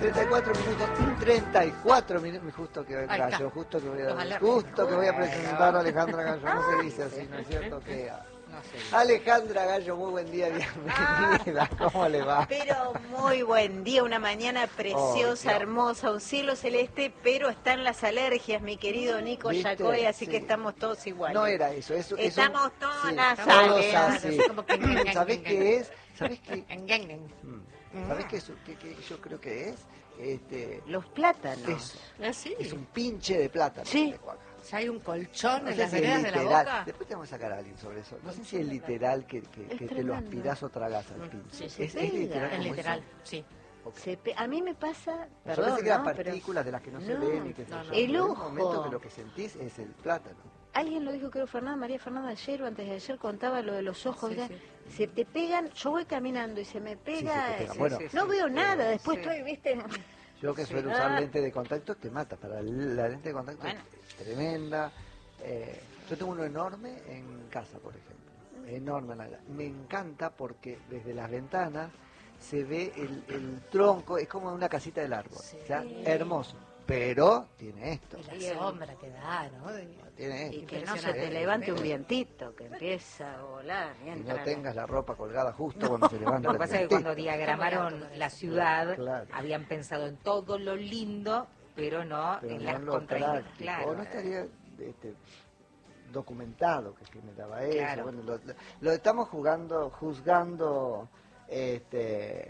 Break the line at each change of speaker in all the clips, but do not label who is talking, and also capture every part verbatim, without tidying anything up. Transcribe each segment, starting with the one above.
treinta y cuatro minutos, treinta y cuatro minutos, justo que
Ahí
Gallo,
está.
justo que voy
Los
a,
alertas.
justo que voy a presentar a Alejandra Gallo, no se dice así, ¿no es cierto? Que
No sé.
Alejandra Gallo, muy buen día, bienvenida, ¿cómo le va?
Pero muy buen día, una mañana preciosa,
Oh,
hermosa, un cielo celeste, pero están las alergias, mi querido Nico
¿Viste?
Yacoy, así
Sí.
que estamos todos iguales.
No era eso, eso, eso
Estamos todos
sí,
nasales.
todos así.
Como que-
¿Sabés qué es? ¿Sabés qué?
Engañen.
Mm. ¿Sabés qué, es, qué, qué yo creo que es? Este,
Los plátanos.
eso,
¿Ah, sí?
es un pinche de plátano.
Sí.
que tengo acá.
Ya hay un colchón
No
en
sé
las
si es
veredas de la
literal.
boca.
Después te vamos a sacar a alguien sobre eso. No sé si es literal que, que,
Es
que te lo
tremendo.
aspirás o tragás al
Mm,
pinche.
sí,
es,
sí,
es
sí.
literal.
Es
como
literal,
eso.
sí.
Ok.
Se pe- a mí me pasa,
Yo
perdón,
pensé que eran
¿no? Pero
partículas de las que no, se
No,
ven y que se
no, no.
yo.
El
Pero hay un
ojo.
momento que lo que sentís es el plátano.
alguien lo dijo, creo, Fernanda, María Fernanda ayer o antes de ayer contaba lo de los ojos,
Sí,
¿verdad?
sí.
Se te pegan, yo voy caminando y se me pega,
Sí, se te pega.
eh,
Bueno,
no veo nada,
eh,
después
sí.
estoy, viste,
Yo que
Sí.
suelo usar
Ah.
lente de contacto, te mata. Para la lente de contacto
Bueno.
es tremenda. Eh, yo tengo uno enorme en casa, por ejemplo. Enorme. nada. Me encanta porque desde las ventanas se ve el, el tronco, es como una casita del árbol.
Sí.
O sea, hermoso. Pero tiene esto.
Y la sombra que da, ¿no?
Tiene
y
esto.
que no se te
Impresionante.
levante un vientito, que empieza a volar.
Y
mientras
no tengas la ropa colgada justo cuando se levanta
Lo que
el
pasa es que
vientito.
cuando diagramaron la ciudad,
Claro.
habían pensado en todo lo lindo, pero no
Pero
en
no
las
en lo
contradicciones.
práctico.
Claro.
O no estaría este, documentado que generaba eso.
Claro.
Bueno, lo, lo- lo estamos jugando, juzgando este,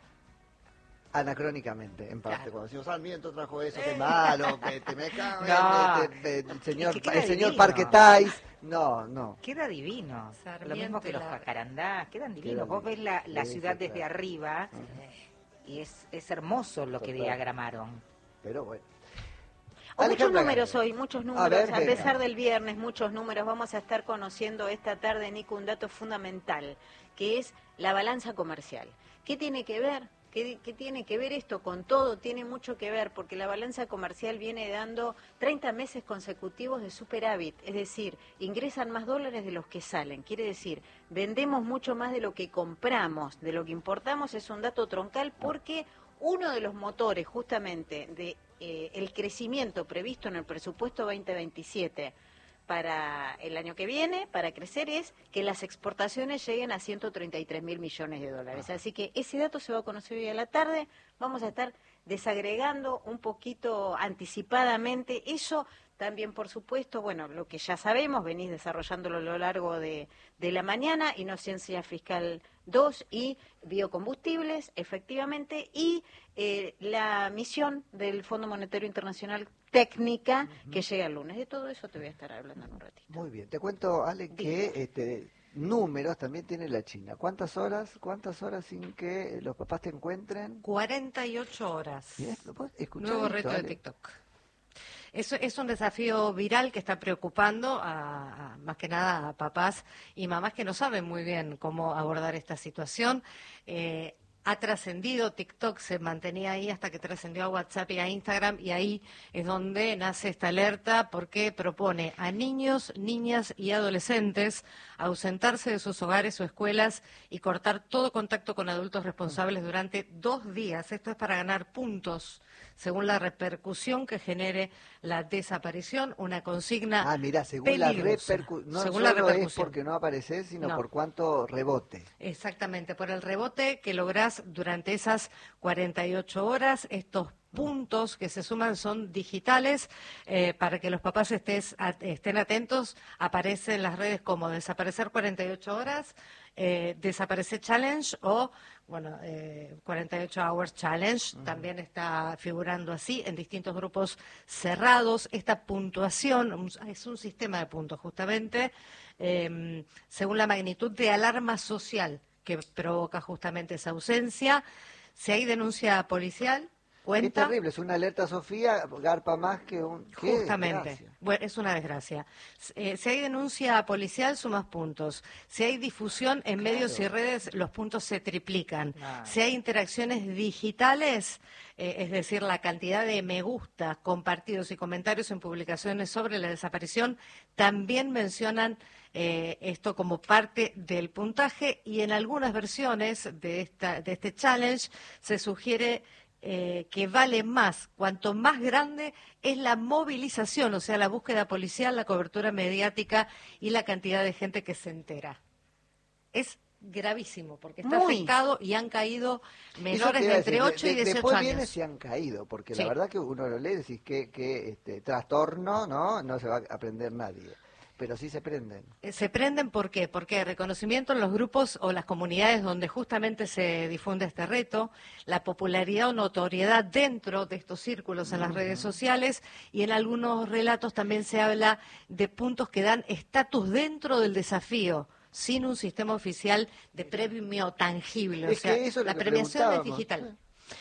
anacrónicamente, en parte.
Claro.
Cuando decimos, Sarmiento trajo eso, qué malo, que te me cago,
No.
este, este, el señor,
Es que queda
el señor
divino.
Parquetais. No, no.
Queda divino.
Sarmiento
Lo mismo que los
la-
jacarandás, quedan divinos.
Quedan
Vos ves la, la
sí,
ciudad
sí,
desde
claro.
arriba y es, es hermoso lo que
Total.
diagramaron.
Pero bueno.
O muchos
Alejandra
números
Gallo.
hoy, muchos números. A,
ver, venga.
pesar del viernes, muchos números. Vamos a estar conociendo esta tarde, Nico, un dato fundamental, que es la balanza comercial. ¿Qué tiene que ver? ¿Qué, qué tiene que ver esto con todo? Tiene mucho que ver, porque la balanza comercial viene dando treinta meses consecutivos de superávit. Es decir, ingresan más dólares de los que salen. Quiere decir, vendemos mucho más de lo que compramos, de lo que importamos. Es un dato troncal porque uno de los motores justamente de eh, el crecimiento previsto en el presupuesto veinte veintisiete para el año que viene, para crecer, es que las exportaciones lleguen a ciento treinta y tres mil millones de dólares. Así que ese dato se va a conocer hoy a la tarde. Vamos a estar desagregando un poquito anticipadamente eso. También, por supuesto, bueno, lo que ya sabemos, venís desarrollándolo a lo largo de, de la mañana, Inocencia Fiscal dos y biocombustibles, efectivamente, y eh, la misión del Fondo Monetario Internacional técnica uh-huh. que llega el lunes. De todo eso te voy a estar hablando en un ratito.
Muy bien, te cuento, Ale, que este, números también tiene la China. ¿Cuántas horas, cuántas horas sin que los papás te encuentren?
cuarenta y ocho horas.
Bien, ¿lo puedes escuchar?
Nuevo
esto,
reto de
Ale?
TikTok. Es, es un desafío viral que está preocupando a, a, más que nada a papás y mamás que no saben muy bien cómo abordar esta situación. Eh, ha trascendido, TikTok se mantenía ahí hasta que trascendió a WhatsApp y a Instagram, y ahí es donde nace esta alerta porque propone a niños, niñas y adolescentes ausentarse de sus hogares o escuelas y cortar todo contacto con adultos responsables durante dos días. Esto es para ganar puntos según la repercusión que genere la desaparición, una consigna
Ah, mira, según la
peligrosa.
repercusión, no
Según
solo
la repercusión.
es porque no apareces, sino
No.
por cuánto rebote.
Exactamente, por el rebote que lográs durante esas cuarenta y ocho horas. Estos puntos que se suman son digitales. Eh, para que los papás estés, a, estén atentos, aparece en las redes como desaparecer cuarenta y ocho horas, eh, desaparecer challenge o, bueno, eh, cuarenta y ocho hours challenge. Uh-huh. También está figurando así en distintos grupos cerrados. Esta puntuación un, es un sistema de puntos justamente eh, según la magnitud de alarma social que provoca justamente esa ausencia. Si hay denuncia policial, cuenta.
Es terrible, es una alerta, Sofía, garpa más que un... ¡Qué
Justamente,
desgracia!
bueno, es una desgracia. Eh, si hay denuncia policial, sumas puntos. Si hay difusión en
Claro.
medios y redes, los puntos se triplican.
Claro.
Si hay interacciones digitales, eh, es decir, la cantidad de me gusta, compartidos y comentarios en publicaciones sobre la desaparición, también mencionan eh, esto como parte del puntaje, y en algunas versiones de, esta, de este challenge se sugiere eh, que vale más, cuanto más grande es la movilización, o sea, la búsqueda policial, la cobertura mediática y la cantidad de gente que se entera. Es gravísimo, porque está
Muy.
afectado y han caído
Eso
menores
te iba
de
a
entre
decir,
ocho y
de-
dieciocho
después
años.
viene si han caído, porque
Sí.
la verdad que uno lo lee y decís que, que este, trastorno, ¿no? No se va a aprender nadie, pero sí se prenden.
Eh, ¿Se prenden por qué? Porque hay reconocimiento en los grupos o las comunidades donde justamente se difunde este reto, la popularidad o notoriedad dentro de estos círculos en las redes sociales, y en algunos relatos también se habla de puntos que dan estatus dentro del desafío, sin un sistema oficial de premio tangible.
Es
o sea,
que eso es lo
la
que
premiación es
preguntábamos.
digital.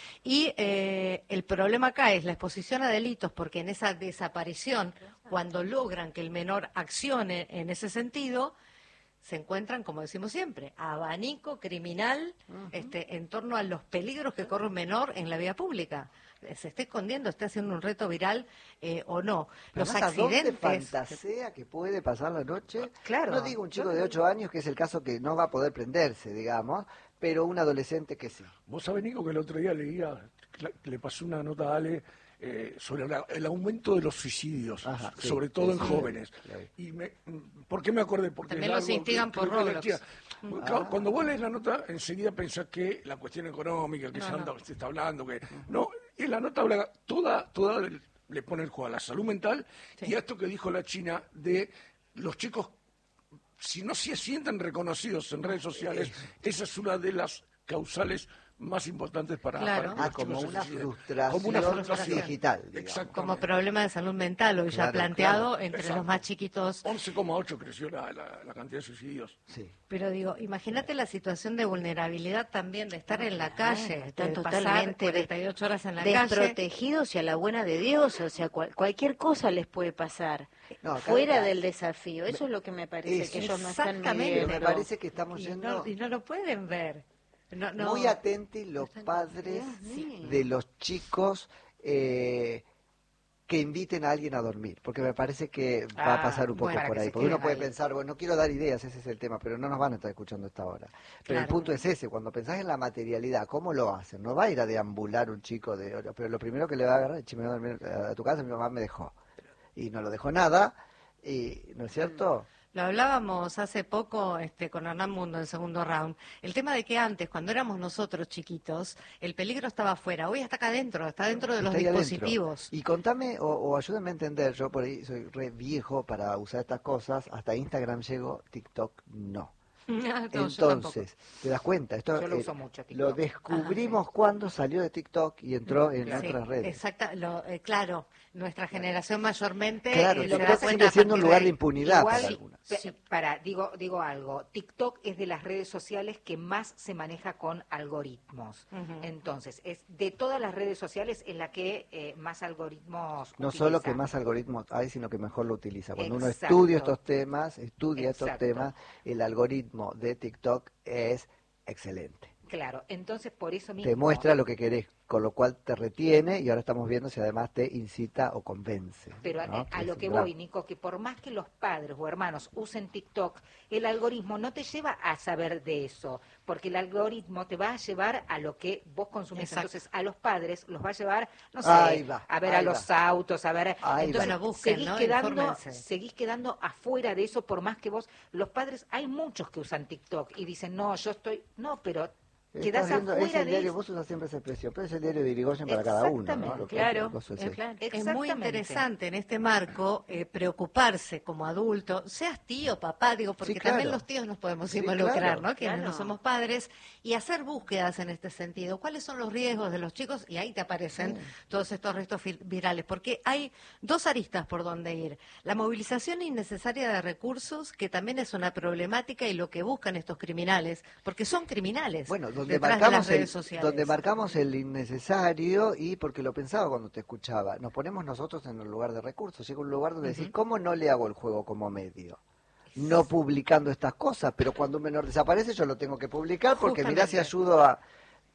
Y eh, el problema acá es la exposición a delitos, porque en esa desaparición, cuando logran que el menor accione en ese sentido, se encuentran, como decimos siempre, abanico criminal este, en torno a los peligros que corre un menor en la vía pública. Se esté escondiendo, esté haciendo un reto viral eh, o no.
Pero
Los
además, ¿a dónde
accidentes...
fantasea que puede pasar la noche?
Claro.
No digo un chico de ocho años, que es el caso que no va a poder prenderse, digamos, pero un adolescente que sí.
Vos sabés, Nico, que el otro día leía, que le pasé una nota a Ale eh, sobre la- el aumento de los suicidios,
Ajá, sí,
sobre todo
sí,
en
sí,
jóvenes.
sí.
Y me, ¿Por qué me acordé? Porque
También
es
los
algo
instigan
que-
por
que- que
Roblox.
decía. Claro, Cuando vos lees la nota, enseguida pensás que la cuestión económica, que
No,
se, anda,
no.
se está hablando, que no, y la nota habla toda, toda le pone el juego a la salud mental y a esto que dijo la China de los chicos, si no se sienten reconocidos en redes sociales, esa es una de las causales más importantes para,
Claro.
para que
Ah,
los
como
chicos se
una
suiciden.
frustración
Como una frustración
digital, digamos.
Exactamente.
como problema de salud mental, hoy ya
Claro,
planteado
claro.
entre
Exacto.
los más chiquitos.
once coma ocho creció la, la, la cantidad de suicidios.
Sí.
Pero digo, imagínate la situación de vulnerabilidad también, de estar en la calle,
están
de pasar
totalmente
cuarenta y ocho horas en la calle.
desprotegidos y a la buena de Dios, o sea, cual- cualquier cosa les puede pasar
No, acá-
fuera
acá-
del desafío. Eso es lo que me parece
Eso.
que ellos no están
Exactamente.
Pero
midiendo.
me parece que estamos
Y
yendo
no, y no lo pueden ver. No, no.
muy atentos los padres
Dios mío.
de los chicos eh, que inviten a alguien a dormir, porque me parece que va a
Ah,
pasar un poco
bueno, para
por
que
ahí,
se
porque uno
queden
puede
ahí.
pensar, bueno, no quiero dar ideas, ese es el tema, pero no nos van a estar escuchando a esta hora. Pero el
Claro.
punto es ese, cuando pensás en la materialidad, ¿cómo lo hacen? No va a ir a deambular un chico de, pero lo primero que le va a agarrar es, "Che, me voy a dormir a tu casa, mi mamá me dejó", y no lo dejó nada, y ¿no es cierto?
Lo hablábamos hace poco este, con Hernán Mundo en segundo round. El tema de que antes, cuando éramos nosotros chiquitos, el peligro estaba afuera. Hoy está acá adentro, está dentro de los
Está ahí adentro.
dispositivos.
Y contame, o, o ayúdame a entender, yo por ahí soy re viejo para usar estas cosas, hasta Instagram llego, TikTok no.
No, yo tampoco.
Entonces, ¿te das cuenta? Esto
Yo lo
eh,
uso mucho, TikTok.
lo descubrimos cuando salió de TikTok y entró en
Sí,
otras redes.
exacta, lo, eh, claro, nuestra generación mayormente
Claro,
eh, se
TikTok
da
sigue
cuenta a
siendo un
partir
lugar
de
de
ahí.
impunidad
Igual,
para
sí,
algunas.
pe- para, digo, digo algo, TikTok es de las redes sociales que más se maneja con algoritmos.
Ujú.
Entonces, es de todas las redes sociales en la que eh, más algoritmos
No
utiliza.
solo que más algoritmos hay, sino que mejor lo utiliza. Cuando uno
Exacto.
estudia estos temas, estudia estos
Exacto.
temas, el algoritmo de TikTok es excelente.
Claro, entonces por eso mismo...
Te muestra lo que querés, con lo cual te retiene y ahora estamos viendo si además te incita o convence.
Pero a,
¿no?
a
es
lo
un
que
gran-
voy, Nico, que por más que los padres o hermanos usen TikTok, el algoritmo no te lleva a saber de eso, porque el algoritmo te va a llevar a lo que vos consumís.
Exacto.
Entonces, a los padres los va a llevar, no sé,
Ahí va,
a ver
ahí
a los
va.
autos, a ver...
Ahí
entonces,
va. Bueno, busquen,
seguís,
¿no?
quedando,
Infórmense.
seguís quedando afuera de eso, por más que vos... Los padres, hay muchos que usan TikTok y dicen, no, yo estoy... No, pero...
Estás
Quedás
viendo, es
afuera
el
de
diario,
eso.
vos usas siempre esa expresión, pero es el diario de Irigoyen para cada uno, ¿no?
Exactamente,
Lo que-
claro.
lo que vos haces.
Es, claro, es muy
Exactamente.
interesante en este marco eh, preocuparse como adulto, seas tío, papá, digo, porque
Sí, claro.
también los tíos nos podemos
Sí,
involucrar,
claro,
¿no? Quienes
claro.
no somos padres, y hacer búsquedas en este sentido. ¿Cuáles son los riesgos de los chicos? Y ahí te aparecen todos estos restos fil- virales, porque hay dos aristas por donde ir. La movilización innecesaria de recursos, que también es una problemática, y lo que buscan estos criminales, porque son criminales.
Bueno, donde
detrás de las
marcamos,
redes
el,
sociales.
donde marcamos el innecesario, y porque lo pensaba cuando te escuchaba, nos ponemos nosotros en el lugar de recursos. Llega un lugar donde decís, ¿cómo no le hago el juego como medio? No publicando estas cosas, pero cuando un menor desaparece yo lo tengo que publicar porque mirá si
Justamente.
ayudo a...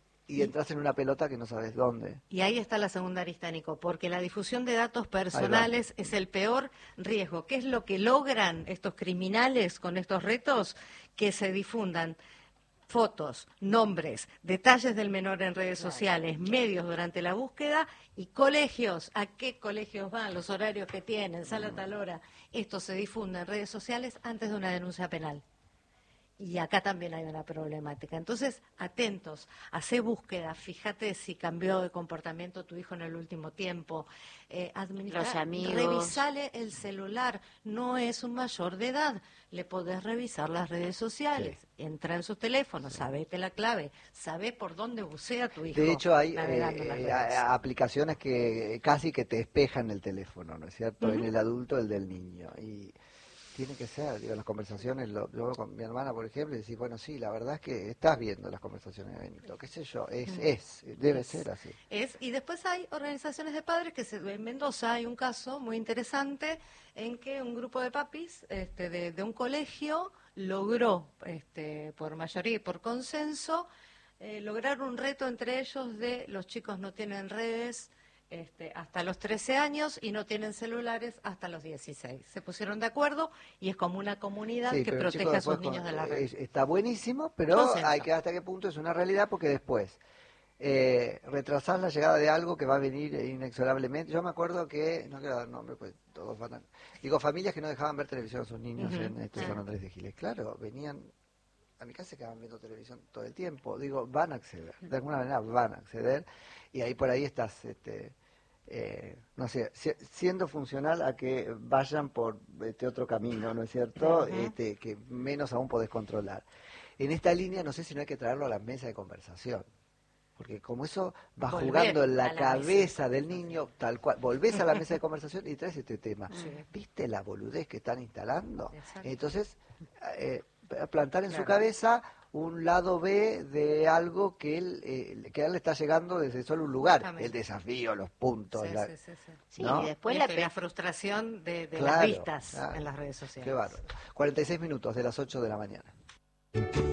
Y entras en una pelota que no sabes dónde.
Y ahí está la segunda arista, Nico, porque la difusión de datos personales es el peor riesgo. ¿Qué es lo que logran estos criminales con estos retos? Que se difundan fotos, nombres, detalles del menor en redes sociales, medios durante la búsqueda y colegios. ¿A qué colegios van? Los horarios que tienen, sale a tal hora. Esto se difunde en redes sociales antes de una denuncia penal. Y acá también hay una problemática. Entonces, atentos, hacé búsqueda, fíjate si cambió de comportamiento tu hijo en el último tiempo. Eh, administra,
Los amigos.
Revisale el celular, no es un mayor de edad. Le podés revisar las redes sociales, sí. Entra en sus teléfonos, sí. Sabete la clave, sabe por dónde bucea tu hijo.
De hecho, hay eh, aplicaciones que casi que te espejan el teléfono, ¿no es cierto? Uh-huh. En el adulto, el del niño. Y tiene que ser, digo, las conversaciones, lo, yo con mi hermana, por ejemplo, y decir, bueno, sí, la verdad es que estás viendo las conversaciones de Benito, qué sé yo, es, mm. es, debe
es,
ser así.
Es, y después hay organizaciones de padres, que se, en Mendoza hay un caso muy interesante en que un grupo de papis este, de, de un colegio logró, este, por mayoría y por consenso, eh, lograr un reto entre ellos de los chicos no tienen redes, Este, hasta los trece años y no tienen celulares hasta los dieciséis. Se pusieron de acuerdo y es como una comunidad sí, que protege a sus niños de la red.
Es, está buenísimo, pero hay que ver hasta qué punto es una realidad, porque después eh, retrasar la llegada de algo que va a venir inexorablemente. Yo me acuerdo que, no quiero dar nombre, pues todos van a... Digo, familias que no dejaban ver televisión a sus niños uh-huh. en este San Andrés de Giles. Claro, venían... A mi casa se quedaban viendo televisión todo el tiempo. Digo, van a acceder, de alguna manera van a acceder, y ahí por ahí estás, este, eh, no sé, si, siendo funcional a que vayan por este otro camino, ¿no es cierto? Uh-huh. Este, que menos aún podés controlar. En esta línea no sé si no hay que traerlo a la mesa de conversación, porque como eso va Volver jugando en la, la cabeza del niño, tal cual, volvés a la mesa de conversación y traes este tema. Sí. ¿Viste la boludez que están instalando? Exacto. Entonces, eh, plantar en claro. su cabeza un lado B de algo que él eh, que a él le está llegando desde solo un lugar, el desafío, los puntos,
sí,
la,
sí, sí, sí.
Sí,
¿no?
Y después
y
la,
la frustración de, de
claro,
las vistas
claro.
en las redes sociales.
Qué bárbaro. cuarenta y seis minutos de las ocho de la mañana.